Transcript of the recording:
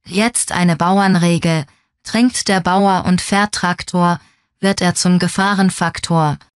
Jetzt eine Bauernregel: Trinkt der Bauer und fährt Traktor, wird er zum Gefahrenfaktor.